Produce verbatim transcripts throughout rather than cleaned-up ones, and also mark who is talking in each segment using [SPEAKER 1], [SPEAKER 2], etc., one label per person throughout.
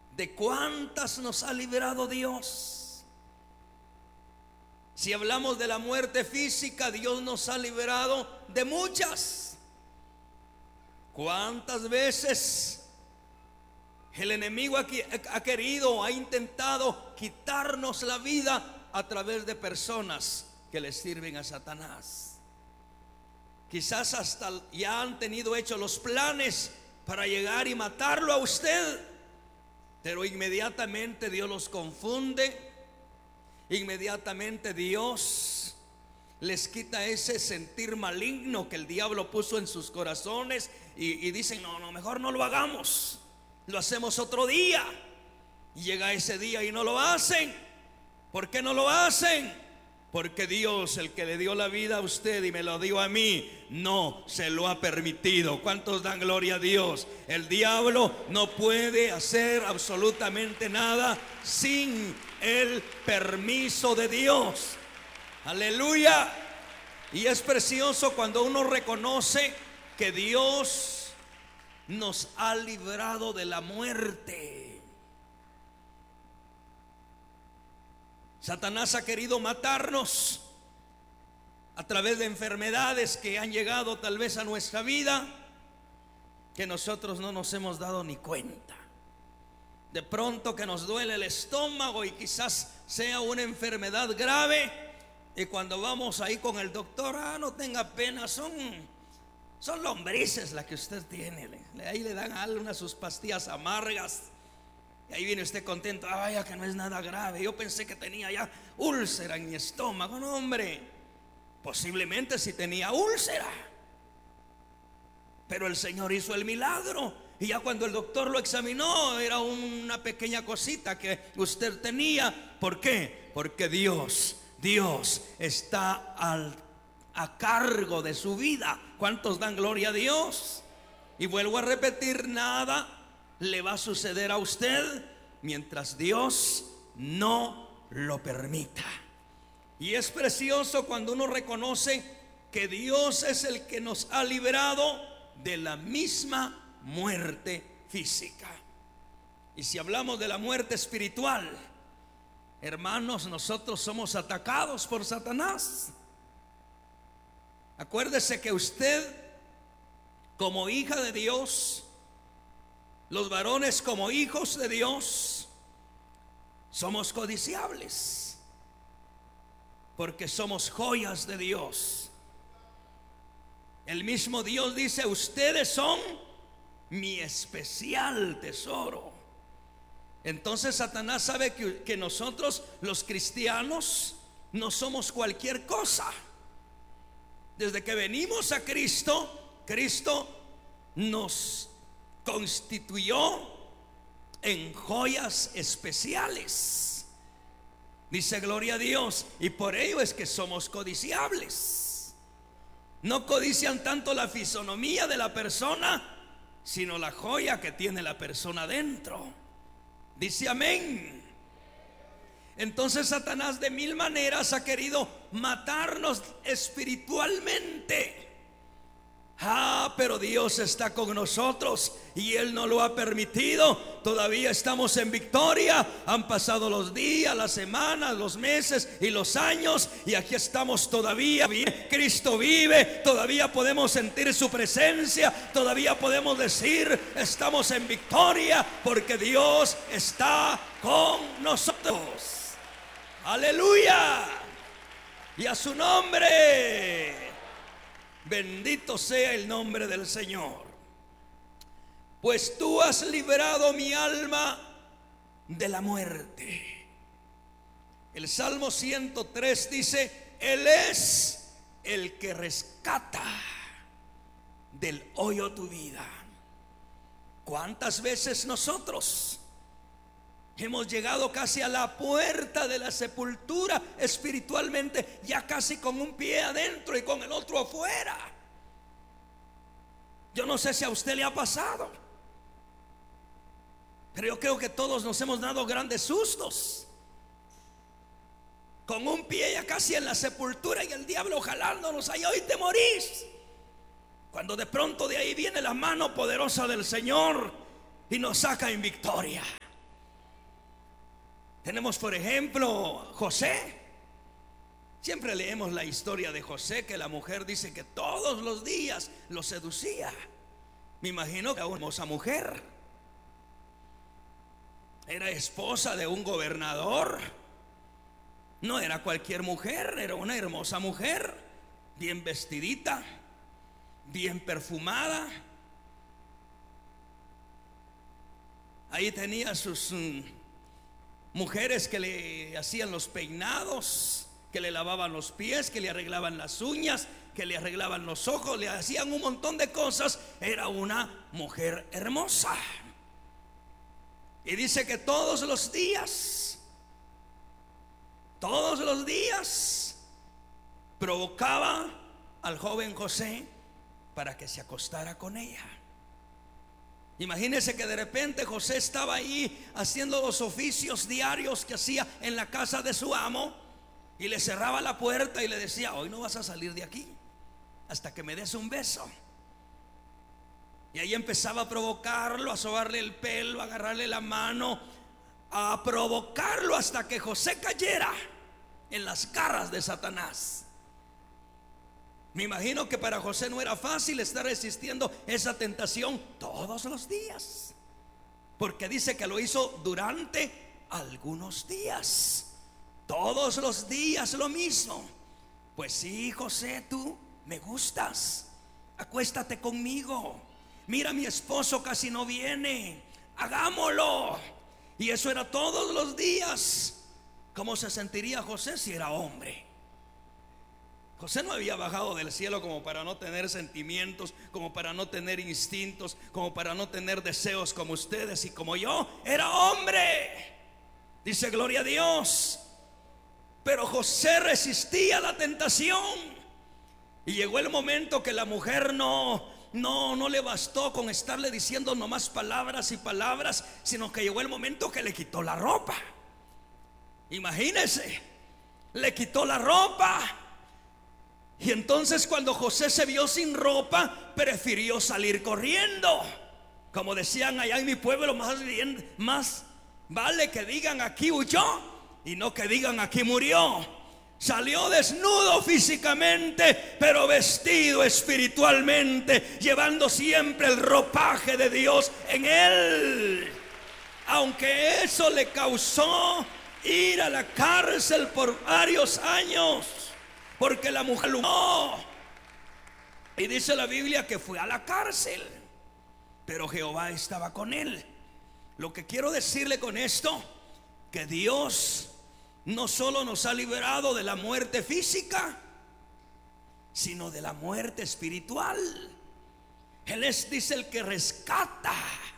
[SPEAKER 1] ¿De cuántas nos ha librado Dios? Si hablamos de la muerte física, Dios nos ha librado de muchas. ¿Cuántas veces el enemigo ha querido, ha intentado quitarnos la vida a través de personas que le sirven a Satanás? Quizás hasta ya han tenido hechos los planes para llegar y matarlo a usted, pero inmediatamente Dios los confunde. Inmediatamente Dios les quita ese sentir maligno que el diablo puso en sus corazones y, y dicen: no, no, mejor no lo hagamos, lo hacemos otro día. Y llega ese día y no lo hacen. ¿Por qué no lo hacen? Porque Dios, el que le dio la vida a usted y me lo dio a mí, no se lo ha permitido. ¿Cuántos dan gloria a Dios? El diablo no puede hacer absolutamente nada sin el permiso de Dios. Aleluya. Y es precioso cuando uno reconoce que Dios nos ha librado de la muerte. Satanás ha querido matarnos a través de enfermedades que han llegado tal vez a nuestra vida, que nosotros no nos hemos dado ni cuenta. De pronto que nos duele el estómago y quizás sea una enfermedad grave, y cuando vamos ahí con el doctor: ah, no tenga pena, son, son lombrices las que usted tiene. Ahí le dan a algunas sus pastillas amargas. Y ahí viene usted contento: ah, vaya que no es nada grave, yo pensé que tenía ya úlcera en mi estómago. No, hombre, posiblemente sí tenía úlcera, pero el Señor hizo el milagro. Y ya cuando el doctor lo examinó, era una pequeña cosita que usted tenía. ¿Por qué? Porque Dios, Dios está al, a cargo de su vida. ¿Cuántos dan gloria a Dios? Y vuelvo a repetir, nada le va a suceder a usted mientras Dios no lo permita. Y es precioso cuando uno reconoce que Dios es el que nos ha librado de la misma muerte física. Y si hablamos de la muerte espiritual, hermanos, nosotros somos atacados por Satanás. Acuérdese que usted, como hija de Dios, los varones como hijos de Dios, somos codiciables, porque somos joyas de Dios. El mismo Dios dice: ustedes son mi especial tesoro. Entonces Satanás sabe que, que nosotros los cristianos no somos cualquier cosa. Desde que venimos a Cristo, Cristo nos constituyó en joyas especiales. Dice gloria a Dios. Y por ello es que somos codiciables. No codician tanto la fisonomía de la persona, sino la joya que tiene la persona dentro. Dice amén. Entonces Satanás de mil maneras ha querido matarnos espiritualmente. Ah, pero Dios está con nosotros y Él no lo ha permitido. Todavía estamos en victoria. Han pasado los días, las semanas, los meses y los años, y aquí estamos todavía. Cristo vive. Todavía podemos sentir su presencia. Todavía podemos decir: estamos en victoria, porque Dios está con nosotros. Aleluya. Y a su nombre bendito sea el nombre del Señor. Pues tú has liberado mi alma de la muerte. El Salmo ciento tres dice: Él es el que rescata del hoyo tu vida. ¿Cuántas veces nosotros hemos llegado casi a la puerta de la sepultura espiritualmente, ya casi con un pie adentro y con el otro afuera? Yo no sé si a usted le ha pasado, pero yo creo que todos nos hemos dado grandes sustos, con un pie ya casi en la sepultura y el diablo jalándonos ahí: hoy te morís. Cuando de pronto de ahí viene la mano poderosa del Señor y nos saca en victoria. Tenemos, por ejemplo, José. Siempre leemos la historia de José, que la mujer dice que todos los días lo seducía. Me imagino que una hermosa mujer. Era esposa de un gobernador. No era cualquier mujer, era una hermosa mujer, bien vestidita, bien perfumada. Ahí tenía sus um, mujeres que le hacían los peinados, que le lavaban los pies, que le arreglaban las uñas, que le arreglaban los ojos, le hacían un montón de cosas. Era una mujer hermosa. Y dice que todos los días, todos los días provocaba al joven José para que se acostara con ella. Imagínese que de repente José estaba ahí haciendo los oficios diarios que hacía en la casa de su amo, y le cerraba la puerta y le decía: hoy no vas a salir de aquí hasta que me des un beso. Y ahí empezaba a provocarlo, a sobarle el pelo, a agarrarle la mano, a provocarlo hasta que José cayera en las garras de Satanás. Me imagino que para José no era fácil estar resistiendo esa tentación todos los días, porque dice que lo hizo durante algunos días. Todos los días lo mismo. Pues sí, José, tú me gustas, acuéstate conmigo. Mira, mi esposo casi no viene, hagámoslo. Y eso era todos los días. ¿Cómo se sentiría José si era hombre? José no había bajado del cielo como para no tener sentimientos, como para no tener instintos, como para no tener deseos como ustedes y como yo. Era hombre. Dice: gloria a Dios. Pero José resistía la tentación. Y llegó el momento que la mujer no, no, no le bastó con estarle diciendo nomás palabras y palabras, sino que llegó el momento que le quitó la ropa. Imagínense, le quitó la ropa. Y entonces, cuando José se vio sin ropa, prefirió salir corriendo. Como decían allá en mi pueblo, más bien, más vale que digan aquí huyó y no que digan aquí murió. Salió desnudo físicamente, pero vestido espiritualmente, llevando siempre el ropaje de Dios en él. Aunque eso le causó ir a la cárcel por varios años, porque la mujer lo no. Y dice la Biblia que fue a la cárcel, pero Jehová estaba con él. Lo que quiero decirle con esto, que Dios no solo nos ha liberado de la muerte física, sino de la muerte espiritual. Él es, dice, el que rescata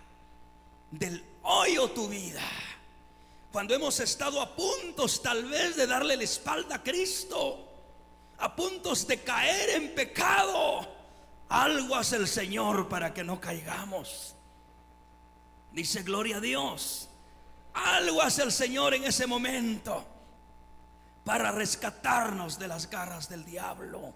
[SPEAKER 1] del hoyo tu vida. Cuando hemos estado a puntos tal vez de darle la espalda a Cristo, a puntos de caer en pecado, algo hace el Señor para que no caigamos. Dice: gloria a Dios. Algo hace el Señor en ese momento para rescatarnos de las garras del diablo.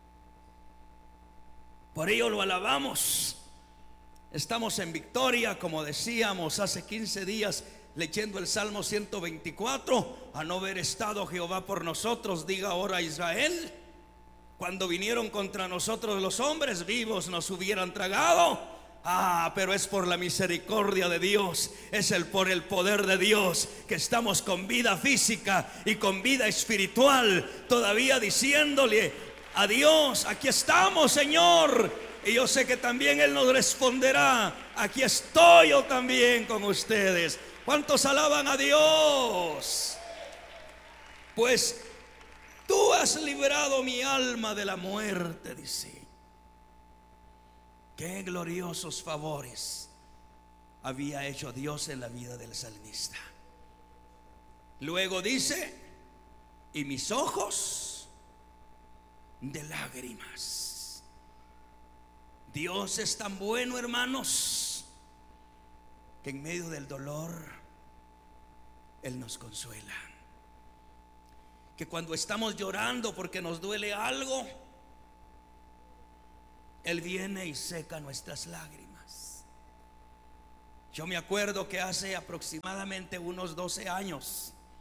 [SPEAKER 1] Por ello lo alabamos. Estamos en victoria, como decíamos hace quince días, leyendo el Salmo ciento veinticuatro. A no haber estado Jehová por nosotros, diga ahora Israel. Cuando vinieron contra nosotros los hombres, vivos nos hubieran tragado. Ah, pero es por la misericordia de Dios, es el por el poder de Dios que estamos con vida física y con vida espiritual, todavía diciéndole a Dios: aquí estamos, Señor. Y yo sé que también Él nos responderá: aquí estoy yo también con ustedes. ¿Cuántos alaban a Dios? Pues tú has librado mi alma de la muerte, dice. Qué gloriosos favores había hecho Dios en la vida del salmista. Luego dice: y mis ojos de lágrimas. Dios es tan bueno, hermanos, que en medio del dolor Él nos consuela. Que cuando estamos llorando porque nos duele algo, Él viene y seca nuestras lágrimas. Yo me acuerdo que hace aproximadamente unos doce años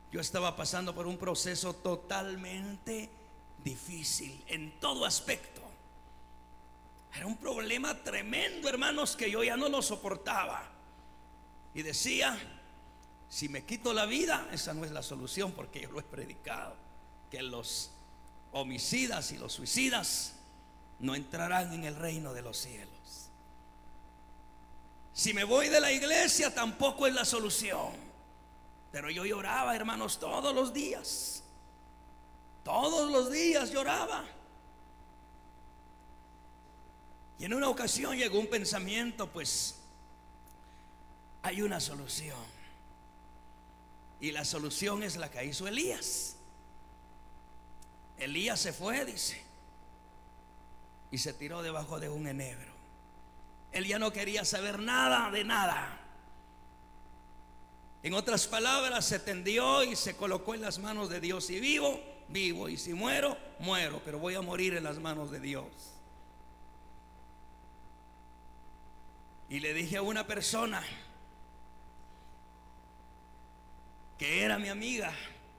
[SPEAKER 1] Yo estaba pasando por un proceso totalmente difícil en todo aspecto. Era un problema tremendo, hermanos, que yo ya no lo soportaba. Y decía, si me quito la vida, esa no es la solución, porque yo lo he predicado, que los homicidas y los suicidas no entrarán en el reino de los cielos. Si me voy de la iglesia, tampoco es la solución. Pero yo lloraba, hermanos, todos los días. Todos los días lloraba. Y en una ocasión llegó un pensamiento, pues hay una solución. Y la solución es la que hizo Elías. Elías se fue, dice, y se tiró debajo de un enebro. Él ya no quería saber nada de nada. En otras palabras, se tendió y se colocó en las manos de Dios. Si vivo, vivo, y si muero, muero, pero voy a morir en las manos de Dios. Y le dije a una persona que era mi amiga,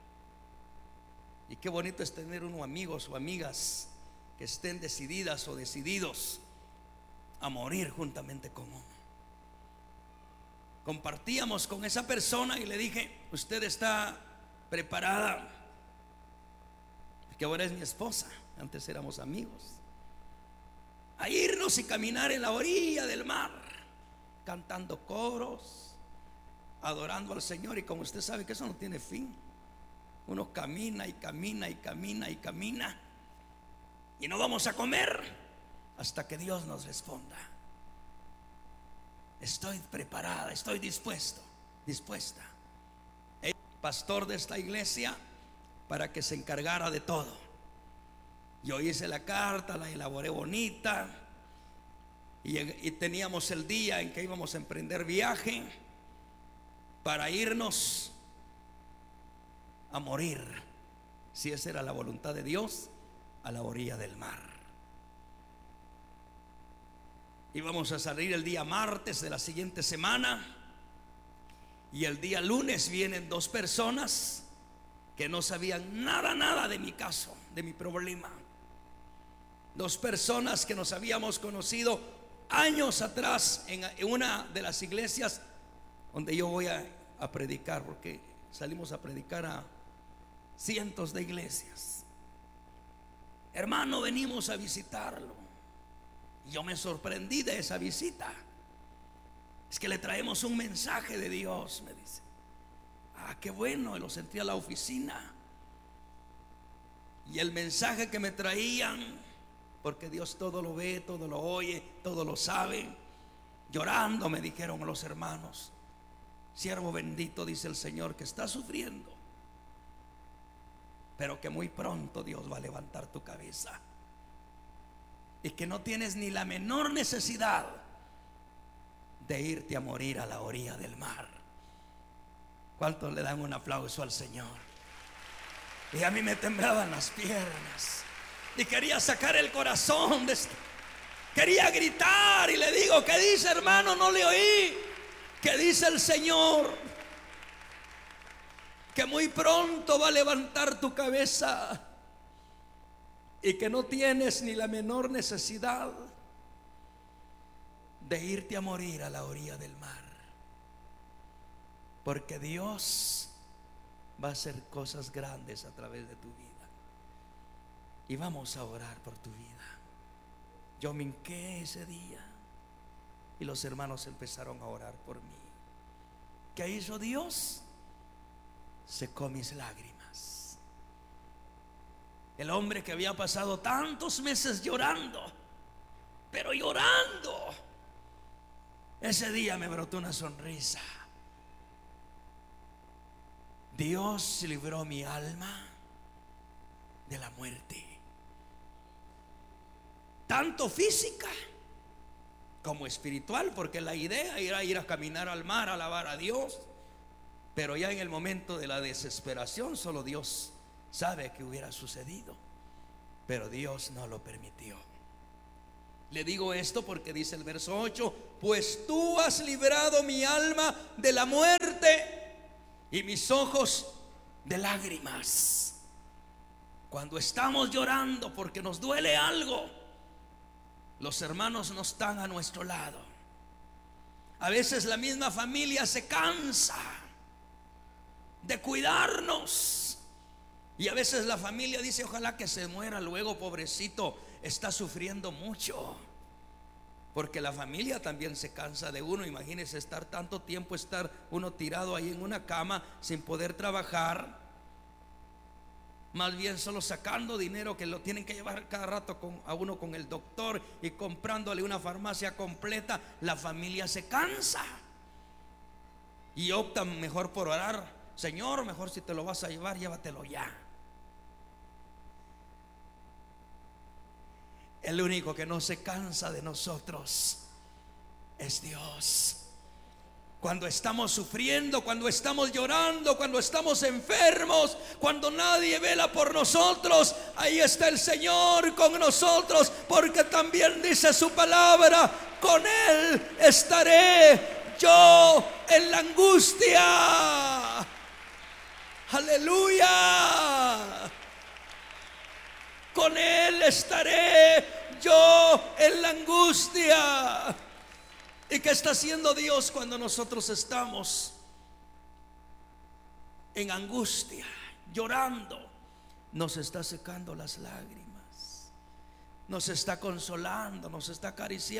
[SPEAKER 1] y qué bonito es tener unos amigos o amigas que estén decididas o decididos a morir juntamente con uno. Compartíamos con esa persona y le dije, usted está preparada, que ahora es mi esposa, antes éramos amigos, a irnos y caminar en la orilla del mar, cantando coros, adorando al Señor. Y como usted sabe que eso no tiene fin, uno camina y camina y camina y camina, y no vamos a comer hasta que Dios nos responda. Estoy preparada, estoy dispuesto, dispuesta. El pastor de esta iglesia para que se encargara de todo. Yo hice la carta, la elaboré bonita, y, y teníamos el día en que íbamos a emprender viaje para irnos a morir, si esa era la voluntad de Dios, a la orilla del mar. Íbamos a salir el día martes de la siguiente semana, y el día lunes vienen dos personas que no sabían nada, nada de mi caso, de mi problema. Dos personas que nos habíamos conocido años atrás en una de las iglesias donde yo voy a, a predicar, porque salimos a predicar a cientos de iglesias. Hermano, venimos a visitarlo. Yo me sorprendí de esa visita. Es que le traemos un mensaje de Dios, me dice. Ah, qué bueno, lo sentí a la oficina. Y el mensaje que me traían, porque Dios todo lo ve, todo lo oye, todo lo sabe. Llorando me dijeron los hermanos: siervo bendito, dice el Señor, que está sufriendo, pero que muy pronto Dios va a levantar tu cabeza, y que no tienes ni la menor necesidad de irte a morir a la orilla del mar. ¿Cuántos le dan un aplauso al Señor? Y a mí me temblaban las piernas y quería sacar el corazón de este, quería gritar, y le digo: ¿qué dice, hermano? No le oí. ¿Qué dice el Señor? Que muy pronto va a levantar tu cabeza y que no tienes ni la menor necesidad de irte a morir a la orilla del mar, porque Dios va a hacer cosas grandes a través de tu vida. Y vamos a orar por tu vida. Yo me hinqué ese día y los hermanos empezaron a orar por mí. ¿Qué hizo Dios? Secó mis lágrimas. El hombre que había pasado tantos meses llorando, pero llorando, ese día me brotó una sonrisa. Dios libró mi alma de la muerte, tanto física como espiritual, porque la idea era ir a caminar al mar, a alabar a Dios. Pero ya en el momento de la desesperación, solo Dios sabe que hubiera sucedido, pero Dios no lo permitió. Le digo esto porque dice el verso ocho: pues tú has librado mi alma de la muerte, y mis ojos de lágrimas. Cuando estamos llorando porque nos duele algo, los hermanos no están a nuestro lado. A veces la misma familia se cansa de cuidarnos, y a veces la familia dice: ojalá que se muera luego, pobrecito, está sufriendo mucho. Porque la familia también se cansa de uno. Imagínese estar tanto tiempo, estar uno tirado ahí en una cama sin poder trabajar, más bien solo sacando dinero que lo tienen que llevar cada rato con, a uno con el doctor, y comprándole una farmacia completa. La familia se cansa y optan mejor por orar: Señor, mejor si te lo vas a llevar, llévatelo ya. El único que no se cansa de nosotros es Dios. Cuando estamos sufriendo, cuando estamos llorando, cuando estamos enfermos, cuando nadie vela por nosotros, ahí está el Señor con nosotros, porque también dice su palabra: con Él estaré yo en la angustia. Aleluya. Con Él estaré yo en la angustia. ¿Y qué está haciendo Dios cuando nosotros estamos en angustia, llorando? Nos está secando las lágrimas, nos está consolando, nos está acariciando.